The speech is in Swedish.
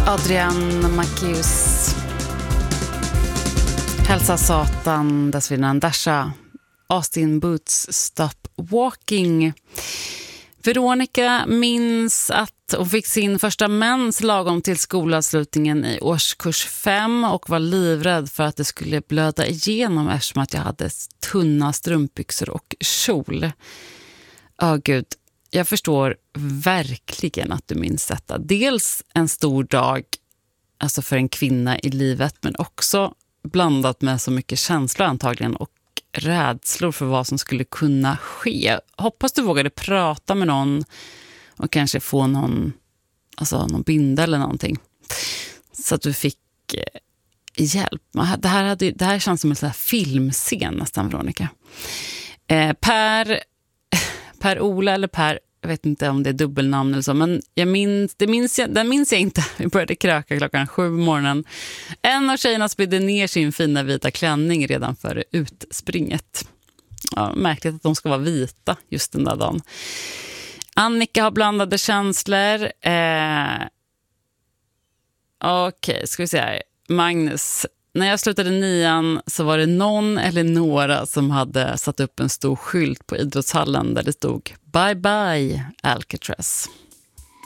Adrian Macchius. Hälsa Satan, dessförinnan Dasha. Austin Boots, Stop Walking. Veronica minns att hon fick sin första mens lagom till skolavslutningen i årskurs 5 och var livrädd för att det skulle blöda igenom eftersom att jag hade tunna strumpbyxor och kjol. Gud, jag förstår verkligen att du minns detta. Dels en stor dag, alltså för en kvinna i livet, men också blandat med så mycket känslor antagligen och rädslor för vad som skulle kunna ske. Hoppas du vågade prata med någon och kanske få någon binda eller någonting. Så att du fick hjälp. Det här känns som en sån här filmscen nästan, Veronica. Per-Ola eller Per, jag vet inte om det är dubbelnamn eller så, men den minns jag inte. Vi började kröka klockan 7 på morgonen. En av tjejerna spydde ner sin fina vita klänning redan före utspringet. Ja, märkligt att de ska vara vita just den där dagen. Annika har blandade känslor. Okej, ska vi se här. Magnus, när jag slutade 9 så var det någon eller några som hade satt upp en stor skylt på idrottshallen där det stod Bye bye Alcatraz.